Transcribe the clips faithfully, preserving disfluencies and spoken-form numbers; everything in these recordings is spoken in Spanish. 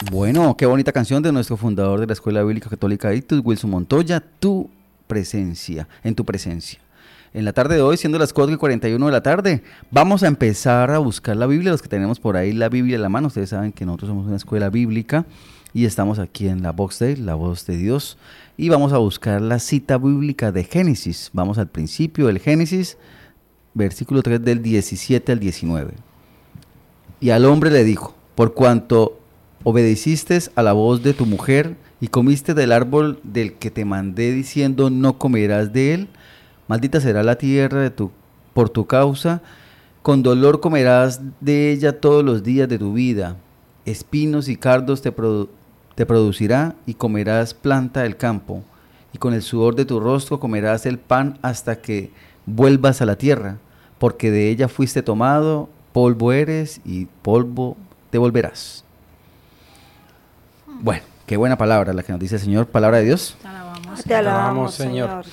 Bueno, qué bonita canción de nuestro fundador de la Escuela Bíblica Católica Ictus, Wilson Montoya, tu presencia, en tu presencia. En la tarde de hoy, siendo las cuatro y cuarenta y uno de la tarde, vamos a empezar a buscar la Biblia, los que tenemos por ahí la Biblia en la mano. Ustedes saben que nosotros somos una escuela bíblica y estamos aquí en la Vox Dei, la voz de Dios, y vamos a buscar la cita bíblica de Génesis. Vamos al principio del Génesis, versículo tres del diecisiete al diecinueve. Y al hombre le dijo, por cuanto obedeciste a la voz de tu mujer y comiste del árbol del que te mandé diciendo no comerás de él, maldita será la tierra de tu, por tu causa, con dolor comerás de ella todos los días de tu vida, espinos y cardos te, produ- te producirá y comerás planta del campo, y con el sudor de tu rostro comerás el pan hasta que vuelvas a la tierra, porque de ella fuiste tomado, polvo eres y polvo te volverás. Bueno, qué buena palabra la que nos dice el Señor, palabra de Dios. Te alabamos, Te alabamos, Señor. Señor.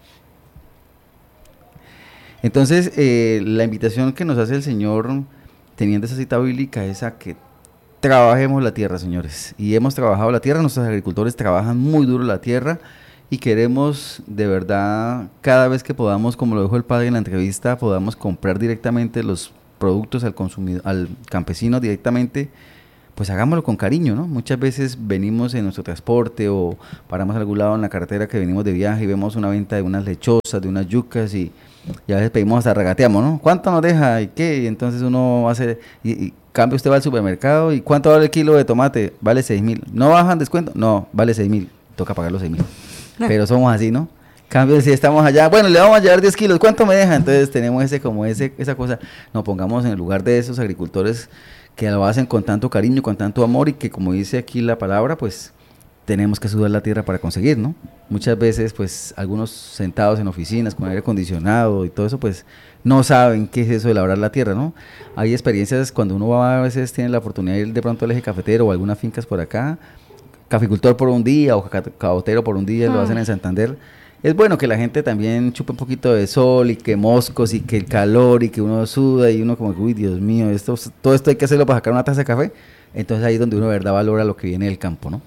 Entonces, eh, la invitación que nos hace el Señor, teniendo esa cita bíblica, es a que trabajemos la tierra, señores. Y hemos trabajado la tierra, nuestros agricultores trabajan muy duro la tierra y queremos, de verdad, cada vez que podamos, como lo dijo el padre en la entrevista, podamos comprar directamente los productos al consumidor, al campesino directamente, pues hagámoslo con cariño, ¿no? Muchas veces venimos en nuestro transporte o paramos a algún lado en la carretera que venimos de viaje y vemos una venta de unas lechosas, de unas yucas y, y a veces pedimos hasta regateamos, ¿no? ¿Cuánto nos deja? ¿Y qué? Y entonces uno hace, y, y cambia, usted va al supermercado y ¿cuánto vale el kilo de tomate? Vale seis mil. ¿No bajan descuento? No, vale seis mil. Toca pagar los seis mil. Pero somos así, ¿no? Cambio, si estamos allá, bueno, le vamos a llevar diez kilos, ¿cuánto me deja? Entonces tenemos ese, como ese, esa cosa, nos pongamos en el lugar de esos agricultores que lo hacen con tanto cariño, con tanto amor y que, como dice aquí la palabra, pues tenemos que sudar la tierra para conseguir, ¿no? Muchas veces, pues, algunos sentados en oficinas con aire acondicionado y todo eso, pues, no saben qué es eso de labrar la tierra, ¿no? Hay experiencias cuando uno va, a veces tiene la oportunidad de ir de pronto al eje cafetero o algunas fincas por acá, caficultor por un día o cabotero por un día, ah. Lo hacen en Santander. Es bueno que la gente también chupe un poquito de sol y que moscos y que el calor y que uno suda y uno como, uy, Dios mío, esto, todo esto hay que hacerlo para sacar una taza de café. Entonces ahí es donde uno de verdad valora lo que viene del campo, ¿no?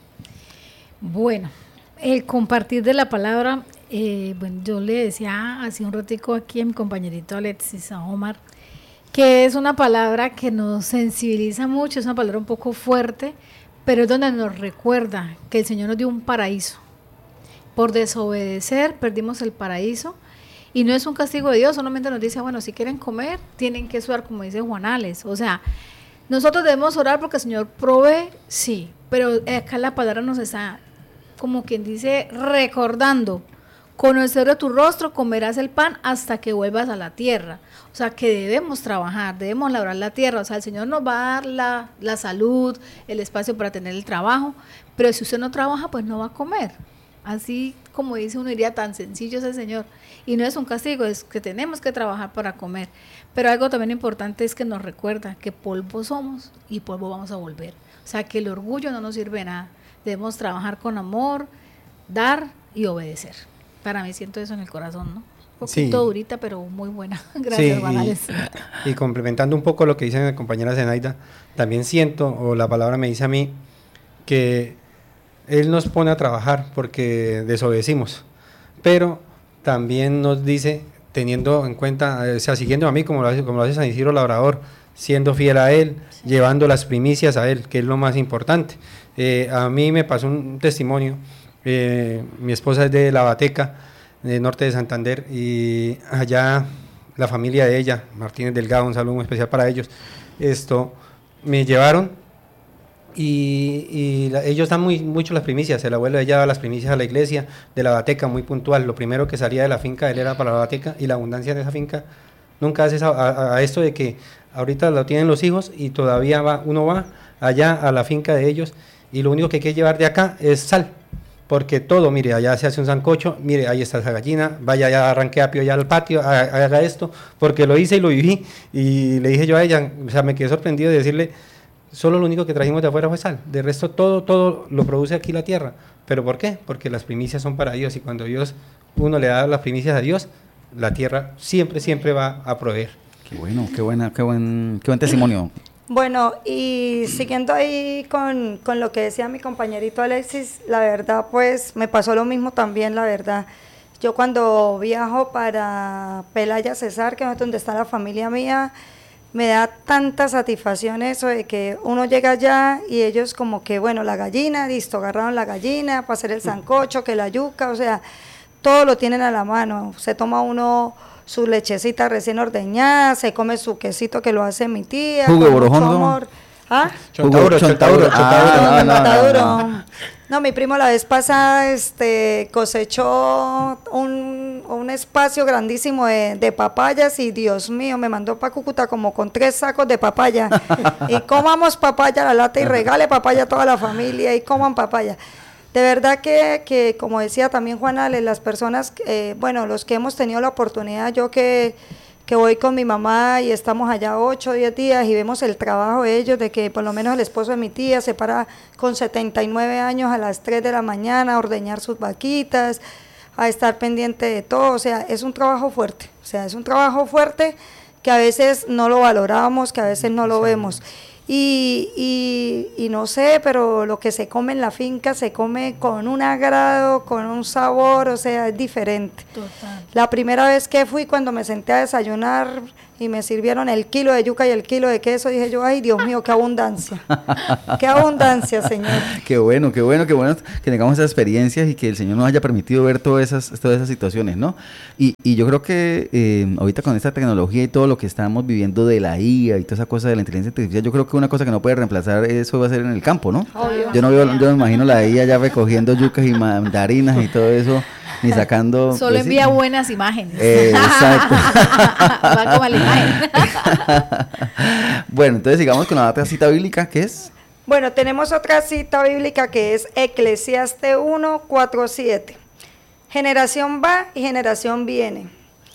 Bueno, el compartir de la palabra, eh, bueno, yo le decía hace un ratico aquí a mi compañerito Alexis, a Omar, que es una palabra que nos sensibiliza mucho, es una palabra un poco fuerte, pero es donde nos recuerda que el Señor nos dio un paraíso. Por desobedecer perdimos el paraíso y no es un castigo de Dios, solamente nos dice, bueno, si quieren comer, tienen que sudar, como dice Juanales. O sea, nosotros debemos orar porque el Señor provee, sí, pero acá la palabra nos está, como quien dice, recordando, con el sudor de tu rostro comerás el pan hasta que vuelvas a la tierra. O sea, que debemos trabajar, debemos labrar la tierra. O sea, el Señor nos va a dar la, la salud, el espacio para tener el trabajo, pero si usted no trabaja, pues no va a comer. Así como dice uno, iría tan sencillo es el Señor. Y no es un castigo, es que tenemos que trabajar para comer. Pero algo también importante es que nos recuerda que polvo somos y polvo vamos a volver. O sea, que el orgullo no nos sirve de nada. Debemos trabajar con amor, dar y obedecer. Para mí siento eso en el corazón, ¿no? Un poquito sí. Durita, pero muy buena. Gracias, Vanales. Sí, y, y complementando un poco lo que dice mi compañera Zenaida, también siento, o la palabra me dice a mí, que Él nos pone a trabajar porque desobedecimos, pero también nos dice, teniendo en cuenta, o sea, siguiendo a mí como lo hace, como lo hace San Isidro Labrador, siendo fiel a Él, sí. Llevando las primicias a Él, que es lo más importante. Eh, a mí me pasó un testimonio, eh, mi esposa es de La Bateca, del norte de Santander, y allá la familia de ella, Martínez Delgado, un saludo muy especial para ellos, esto, me llevaron. Y, y la, ellos dan muy mucho las primicias, el abuelo de ella daba las primicias a la iglesia, de La Bateca, muy puntual, lo primero que salía de la finca él era para La Bateca, y la abundancia de esa finca nunca hace a, a, a esto de que ahorita lo tienen los hijos y todavía va, uno va allá a la finca de ellos y lo único que hay que llevar de acá es sal, porque todo, mire, allá se hace un sancocho, mire, ahí está esa gallina, vaya allá, arranque apio allá al patio, haga esto, porque lo hice y lo viví, y le dije yo a ella, o sea, me quedé sorprendido de decirle, solo lo único que trajimos de afuera fue sal, de resto todo, todo lo produce aquí la tierra. ¿Pero por qué? Porque las primicias son para Dios y cuando Dios, uno le da las primicias a Dios, la tierra siempre, siempre va a proveer. Qué bueno, qué buena, qué buen, qué buen testimonio. Bueno, y siguiendo ahí con, con lo que decía mi compañerito Alexis, la verdad pues me pasó lo mismo también, la verdad. Yo cuando viajo para Pelaya Cesar, que es donde está la familia mía, me da tanta satisfacción eso de que uno llega allá y ellos como que, bueno, la gallina, listo, agarraron la gallina para hacer el sancocho, que la yuca, o sea, todo lo tienen a la mano. Se toma uno su lechecita recién ordeñada, se come su quesito que lo hace mi tía. ¿Jugo de con mucho borojón, no? amor. ¿Ah? Chontaduro, chontaduro, Ah, No, no, no, Mataduro. no, no. No, mi primo la vez pasada este, cosechó un, un espacio grandísimo de, de papayas y Dios mío, me mandó para Cúcuta como con tres sacos de papaya. Y comamos papaya a la lata y regale papaya a toda la familia y coman papaya. De verdad que, que como decía también Juan Ale, las personas, eh, bueno, los que hemos tenido la oportunidad, yo que, que voy con mi mamá y estamos allá ocho o diez días y vemos el trabajo de ellos, de que por lo menos el esposo de mi tía se para con setenta y nueve años a las tres de la mañana a ordeñar sus vaquitas, a estar pendiente de todo, o sea, es un trabajo fuerte, o sea, es un trabajo fuerte que a veces no lo valoramos, que a veces no lo vemos. Y, y, y no sé, pero lo que se come en la finca se come con un agrado, con un sabor, o sea, es diferente. Total. La primera vez que fui, cuando me senté a desayunar y me sirvieron el kilo de yuca y el kilo de queso, dije yo, ay Dios mío, qué abundancia, qué abundancia, Señor. Qué bueno, qué bueno, qué bueno que tengamos esas experiencias y que el Señor nos haya permitido ver todas esas, todas esas situaciones, ¿no? Y, y yo creo que eh, ahorita con esta tecnología y todo lo que estamos viviendo de la I A y toda esa cosa de la inteligencia artificial, yo creo que una cosa que no puede reemplazar eso va a ser en el campo, ¿no? Obvio. Yo no veo, yo me imagino la I A ya recogiendo yucas y mandarinas y todo eso, ni sacando... Solo pues, envía sí. buenas imágenes. Eh, exacto. Va como la imagen. Bueno, entonces sigamos con la otra cita bíblica, ¿qué es? Bueno, tenemos otra cita bíblica que es Eclesiastes uno, cuatro, siete. Generación va y generación viene,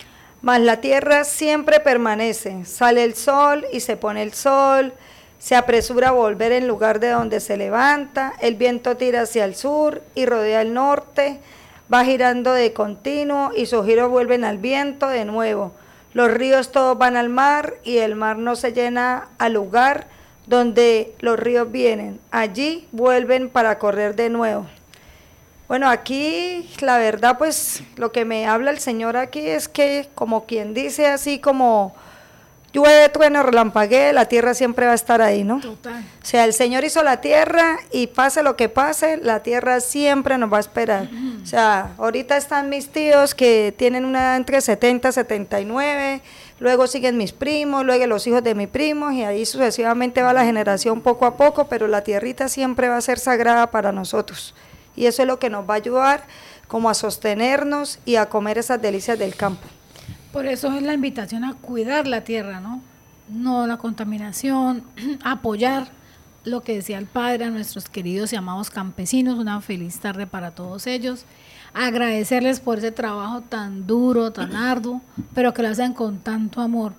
mas la tierra siempre permanece. Sale el sol y se pone el sol, se apresura a volver en lugar de donde se levanta, el viento tira hacia el sur y rodea el norte, va girando de continuo y sus giros vuelven al viento de nuevo. Los ríos todos van al mar y el mar no se llena al lugar donde los ríos vienen. Allí vuelven para correr de nuevo. Bueno, aquí la verdad pues lo que me habla el Señor aquí es que como quien dice así como llueve, trueno, relampaguee, la tierra siempre va a estar ahí, ¿no? Total. O sea, el Señor hizo la tierra y pase lo que pase, la tierra siempre nos va a esperar. O sea, ahorita están mis tíos que tienen una edad entre setenta, setenta y nueve, luego siguen mis primos, luego los hijos de mis primos y ahí sucesivamente va la generación poco a poco, pero la tierrita siempre va a ser sagrada para nosotros. Y eso es lo que nos va a ayudar como a sostenernos y a comer esas delicias del campo. Por eso es la invitación a cuidar la tierra, ¿no? No la contaminación, apoyar lo que decía el padre a nuestros queridos y amados campesinos. Una feliz tarde para todos ellos. Agradecerles por ese trabajo tan duro, tan arduo, pero que lo hacen con tanto amor.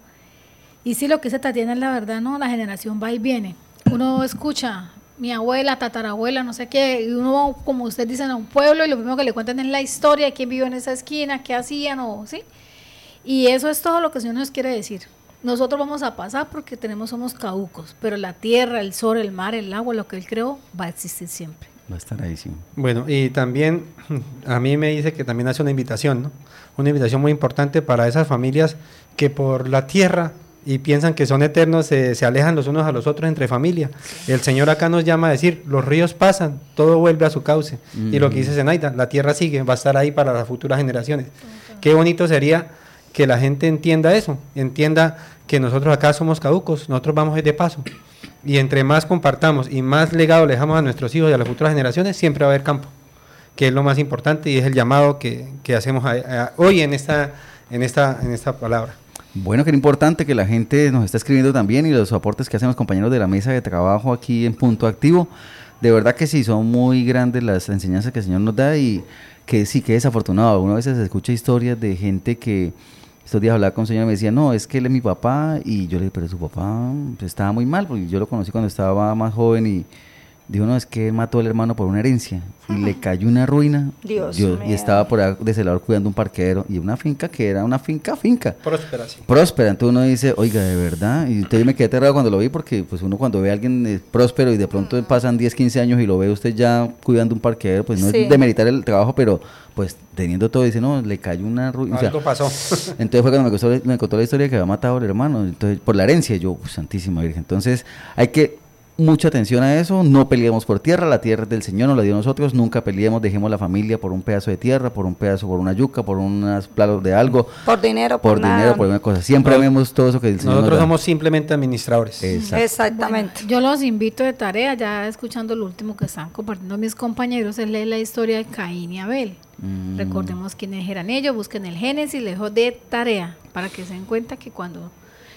Y sí, lo que dice Tatiana es la verdad, ¿no? La generación va y viene. Uno escucha, mi abuela, tatarabuela, no sé qué, y uno, como ustedes dicen, a un pueblo y lo primero que le cuentan es la historia de quién vivió en esa esquina, qué hacían, o ¿sí? Y eso es todo lo que el Señor nos quiere decir. Nosotros vamos a pasar porque tenemos, somos caducos, pero la tierra, el sol, el mar, el agua, lo que Él creó, va a existir siempre. Va a estar ahí, sí. Bueno, y también a mí me dice que también hace una invitación, ¿no? Una invitación muy importante para esas familias que por la tierra y piensan que son eternos, se, se alejan los unos a los otros entre familia. El Señor acá nos llama a decir, los ríos pasan, todo vuelve a su cauce. Mm. Y lo que dice Zenaida, la tierra sigue, va a estar ahí para las futuras generaciones. Okay. Qué bonito sería que la gente entienda eso, entienda que nosotros acá somos caducos, nosotros vamos de paso. Y entre más compartamos y más legado le dejamos a nuestros hijos y a las futuras generaciones, siempre va a haber campo, que es lo más importante y es el llamado que, que hacemos a, a, hoy en esta, en, esta, en esta palabra. Bueno, que importante que la gente nos está escribiendo también y los aportes que hacen los compañeros de la mesa de trabajo aquí en Punto Activo. De verdad que sí, son muy grandes las enseñanzas que el Señor nos da y que sí, que desafortunado. Uno a veces escucha historias de gente que estos días hablaba con un señor y me decía, no, es que él es mi papá, y yo le dije, pero su papá pues, estaba muy mal, porque yo lo conocí cuando estaba más joven y Dijo, no, es que él mató al hermano por una herencia y le cayó una ruina. Dios Yo- mío. y estaba por ahí de celador cuidando un parqueadero y una finca que era una finca, finca. Próspera, sí. Próspera, entonces uno dice, oiga, de verdad, y entonces yo me quedé aterrado cuando lo vi porque pues uno cuando ve a alguien eh, próspero y de pronto pasan diez, quince años y lo ve usted ya cuidando un parqueadero, pues no Sí. es demeritar el trabajo, pero pues teniendo todo, dice, no, le cayó una ruina. O sea, Algo pasó. entonces fue cuando me contó, me contó la historia que había matado al hermano, entonces por la herencia, yo, "Uf, Santísima Virgen". Entonces hay que mucha atención a eso, no peleemos por tierra, la tierra es del Señor, nos la dio a nosotros, nunca peleemos, dejemos la familia por un pedazo de tierra, por un pedazo, por una yuca, por unas platos de algo, Por dinero, por, por nada. dinero, por una cosa. Siempre No, vemos todo eso que el Señor Nosotros nos da. somos simplemente administradores. Exacto. Exactamente. Bueno, yo los invito de tarea, ya escuchando lo último que están compartiendo mis compañeros, es leer la historia de Caín y Abel. Mm. Recordemos quiénes eran ellos, busquen el Génesis, les dejo de tarea, para que se den cuenta que cuando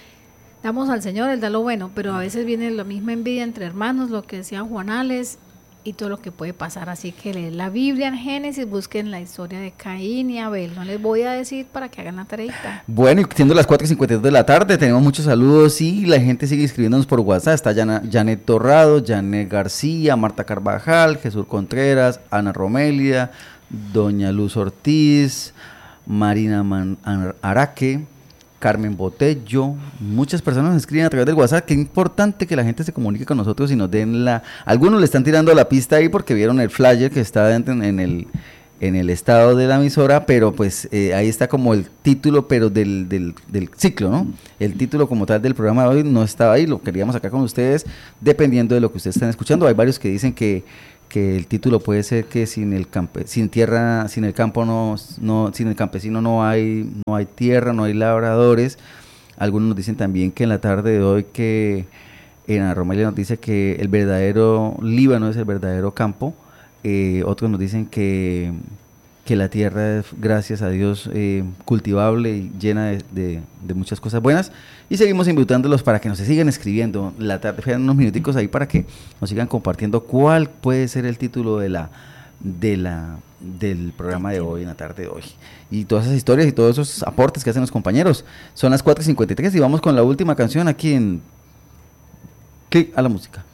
damos al Señor, Él da lo bueno, pero a veces viene la misma envidia entre hermanos, lo que decía Juanales, y todo lo que puede pasar. Así que leen la Biblia en Génesis, busquen la historia de Caín y Abel. No les voy a decir para que hagan la tareita. Bueno, y siendo las cuatro y cincuenta y dos de la tarde, tenemos muchos saludos y la gente sigue escribiéndonos por WhatsApp. Está Yana- Janet Torrado, Janet García, Marta Carvajal, Jesús Contreras, Ana Romelia, Doña Luz Ortiz, Marina Man- Ar- Araque, Carmen Botello, muchas personas nos escriben a través del WhatsApp. Qué importante que la gente se comunique con nosotros y nos den la... Algunos le están tirando la pista ahí porque vieron el flyer que está dentro en, en el en el estado de la emisora, pero pues eh, ahí está como el título, pero del, del, del ciclo, ¿no? El título como tal del programa de hoy no estaba ahí, lo queríamos sacar con ustedes, dependiendo de lo que ustedes están escuchando. Hay varios que dicen que que el título puede ser que sin el campe, sin tierra, sin el campo no, no, sin el campesino no hay, no hay tierra, no hay labradores. Algunos nos dicen también que en la tarde de hoy que en Ana Romelia nos dice que el verdadero Líbano es el verdadero campo. Eh, otros nos dicen que, que la tierra es, gracias a Dios, eh, cultivable y llena de, de, de muchas cosas buenas. Y seguimos invitándolos para que nos sigan escribiendo la tarde, quedan unos minuticos ahí para que nos sigan compartiendo cuál puede ser el título de la, de la, del programa de hoy, en la tarde de hoy. Y todas esas historias y todos esos aportes que hacen los compañeros. Son las cuatro y cincuenta y tres y vamos con la última canción aquí en Click a la Música.